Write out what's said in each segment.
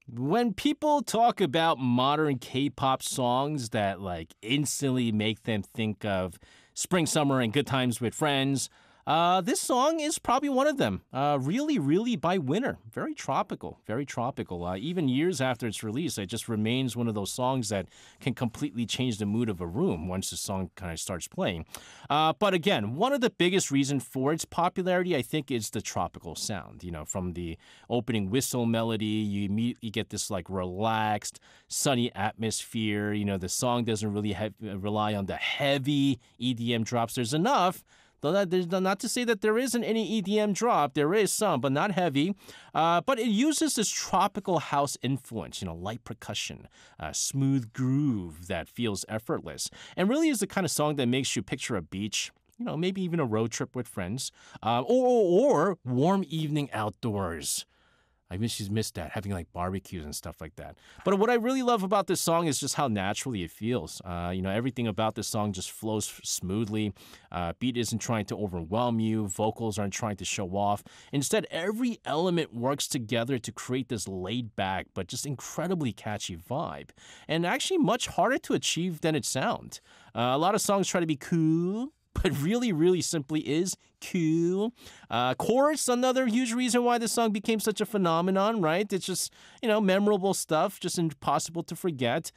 When people talk about modern K-pop songs that like instantly make them think of spring, summer, and good times with friends, this song is probably one of them. Really, really by Winner. Very tropical, very tropical. Even years after its release, it just remains one of those songs that can completely change the mood of a room once the song kind of starts playing. But again, one of the biggest reasons for its popularity, I think, is the tropical sound. You know, from the opening whistle melody, you immediately get this like relaxed, sunny atmosphere. You know, the song doesn't really rely on the heavy EDM drops. There's enough. Though there's not to say that there isn't any EDM drop, there is some, but not heavy. But it uses this tropical house influence, you know, light percussion, smooth groove that feels effortless, and really is the kind of song that makes you picture a beach. You know, maybe even a road trip with friends, or warm evening outdoors. I wish she's missed that, having like barbecues and stuff like that. But what I really love about this song is just how naturally it feels. You know, everything about this song just flows smoothly. Beat isn't trying to overwhelm you. Vocals aren't trying to show off. Instead, every element works together to create this laid back but just incredibly catchy vibe. And actually much harder to achieve than it sounds. A lot of songs try to be cool, but really, really simply is cool. Chorus, another huge reason why this song became such a phenomenon, right? It's just, you know, memorable stuff, just impossible to forget.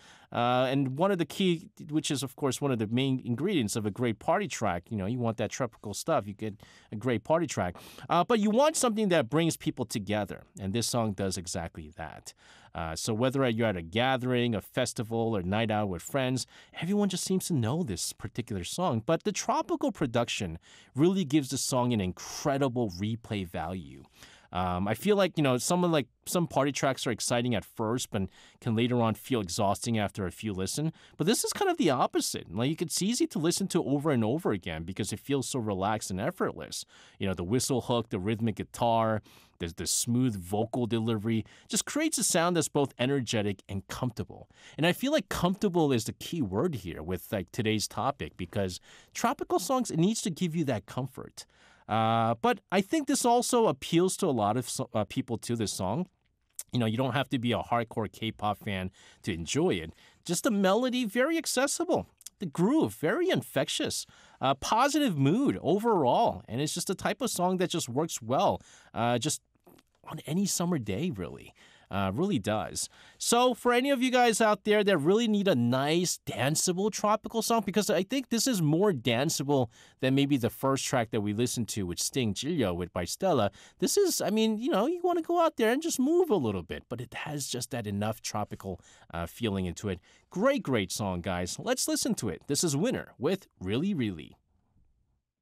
And one of the key, which is, of course, one of the main ingredients of a great party track. You know, you want that tropical stuff, you get a great party track. But you want something that brings people together. And this song does exactly that. So whether you're at a gathering, a festival, or night out with friends, everyone just seems to know this particular song. But the tropical production really gives the song an incredible replay value. I feel like, you know, some party tracks are exciting at first, but can later on feel exhausting after a few listen. But this is kind of the opposite. Like, it's easy to listen to over and over again because it feels so relaxed and effortless. You know, the whistle hook, the rhythmic guitar, the smooth vocal delivery just creates a sound that's both energetic and comfortable. And I feel like comfortable is the key word here with like today's topic, because tropical songs, it needs to give you that comfort. But I think this also appeals to a lot of people to this song. You know, you don't have to be a hardcore K-pop fan to enjoy it. Just the melody, very accessible. The groove, very infectious. Positive mood overall. And it's just a type of song that just works well. Just on any summer day, really. Really does. So for any of you guys out there that really need a nice, danceable tropical song, because I think this is more danceable than maybe the first track that we listened to with Sting, Jilyo, by Stella. This is, I mean, you know, you want to go out there and just move a little bit, but it has just that enough tropical feeling into it. Great, great song, guys. Let's listen to it. This is Winner with Really, Really.